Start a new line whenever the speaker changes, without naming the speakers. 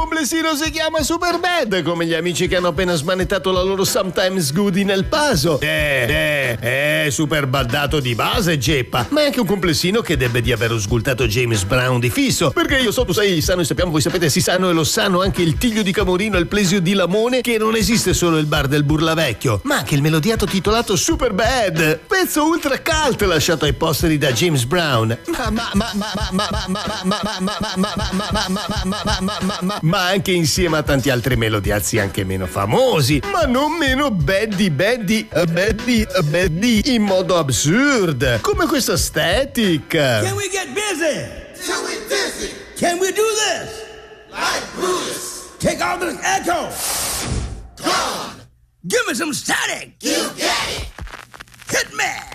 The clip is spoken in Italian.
complessino si chiama Superbad, come gli amici che hanno appena smanettato la loro Sometimes Goody nel Paso. Superbaddato di base, Geppa. Ma è anche un complessino che debbe di aver sgultato James Brown di fisso. Perché io so, tu sai, sano e sappiamo, voi sapete, si sanno e lo sanno anche il Tiglio di Camorino e il Plesio di Lamone, che non esiste solo il bar del Burlavecchio, ma anche il melodiato titolato Superbad, pezzo ultra cult lasciato ai posteri da James Brown. Ma anche insieme a tanti altri melodiazzi anche meno famosi, ma non meno baddy in modo absurd, come questa Static.
Can we get busy?
Till we dizzy,
Can we do this?
like Brutus.
Take all this echo.
Gone,
Give me some static.
you get it.
Hit me.